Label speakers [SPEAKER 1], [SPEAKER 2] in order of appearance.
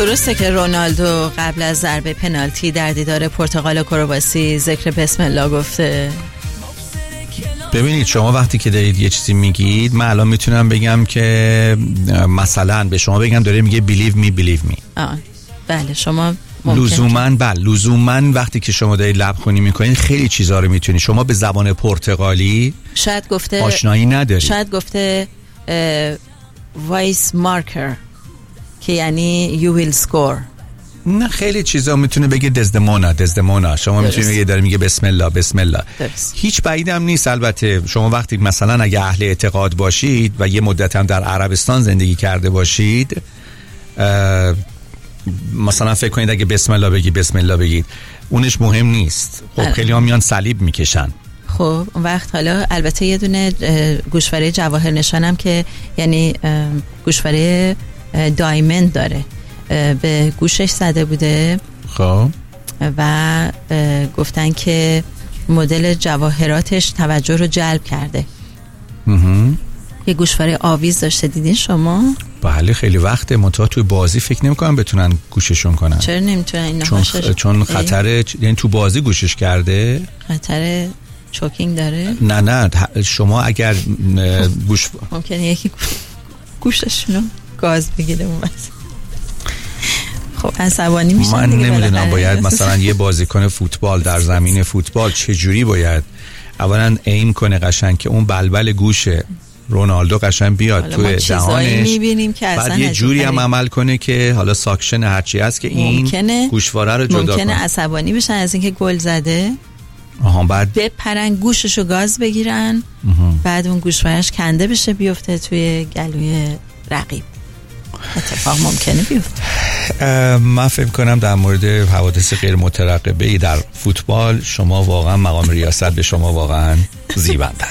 [SPEAKER 1] درسته که رونالدو قبل از ضربه پنالتی در دیدار پرتغال و کرواسی ذکر بسم الله گفته؟
[SPEAKER 2] ببینید شما وقتی که دارید یه چیزی میگید، من الان میتونم بگم که مثلا به شما بگم داره میگه believe me.
[SPEAKER 1] بله شما
[SPEAKER 2] لزوماً وقتی که شما دارید لبخونی میکنید خیلی چیزا رو میتونید. شما به زبان پرتغالی
[SPEAKER 1] شاید گفته
[SPEAKER 2] آشنایی ندارید.
[SPEAKER 1] شاید گفته وایس مارکر که یعنی you will score.
[SPEAKER 2] نه خیلی چیزا میتونه بگه دزدمونا. شما میتونید بگه داره میگه بسم الله.
[SPEAKER 1] درست.
[SPEAKER 2] هیچ بعیدم نیست. البته شما وقتی مثلا اگه اهل اعتقاد باشید و یه مدت هم در عربستان زندگی کرده باشید، مثلا فکر کنید اگه بسم الله بگید اونش مهم نیست. خب خیلی ها میان صلیب میکشن.
[SPEAKER 1] خب اون وقت حالا البته یه دونه گوشواره جواهر نشانم که یعنی گوشواره دایموند داره به گوشش زده بوده.
[SPEAKER 2] خب
[SPEAKER 1] و گفتن که مدل جواهراتش توجه رو جلب کرده. یه گوشواره آویز داشته، دیدین شما؟
[SPEAKER 2] بله خیلی وقته. منتها توی بازی فکر نمی‌کنم بتونن گوششون کنن.
[SPEAKER 1] چرا نمیتونن اینا؟
[SPEAKER 2] چون خطر، یعنی تو بازی گوشش کرده
[SPEAKER 1] خطر چوکینگ داره.
[SPEAKER 2] نه شما اگر
[SPEAKER 1] ممکنه یکی گوششونو گاز بگیره اون وقت. خب عصبانی میشن.
[SPEAKER 2] من نمیدونم باید مثلا یه بازیکن فوتبال در زمین فوتبال چجوری باید اولا ایم کنه قشنگ که اون بلبل گوش رونالدو قشنگ بیاد توی دهانش، بعد یه جوری هم عمل کنه که حالا ساکشن هرچی هست که این گوشواره رو جدا کنه.
[SPEAKER 1] ممکنه عصبانی بشن از اینکه گل زده،
[SPEAKER 2] بعد
[SPEAKER 1] بپرن گوششو گاز بگیرن، بعد اون گوشوارش کنده بشه بیفته توی گلوی رقیب. اتفاق ممکنه بیفته.
[SPEAKER 2] من فکر کنم در مورد حوادث غیر مترقبه‌ای در فوتبال شما واقعا مقام ریاست به شما واقعا زیبنده است.